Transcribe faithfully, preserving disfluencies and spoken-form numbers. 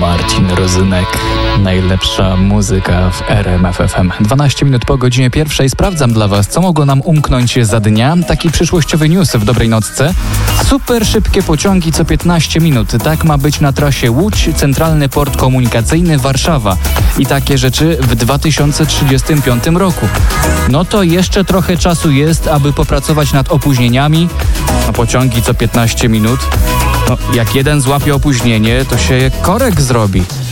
Marcin Rozynek. Najlepsza muzyka w R M F F M. dwanaście minut po godzinie pierwszej. Sprawdzam dla Was, co mogło nam umknąć za dnia. Taki przyszłościowy news w dobrej nocce. Super szybkie pociągi co piętnaście minut. Tak ma być na trasie Łódź, Centralny Port Komunikacyjny, Warszawa. I takie rzeczy w dwa tysiące trzydziestym piątym roku. No to jeszcze trochę czasu jest, aby popracować nad opóźnieniami. No, pociągi co piętnaście minut. No, jak jeden złapie opóźnienie, to się korek zrobi.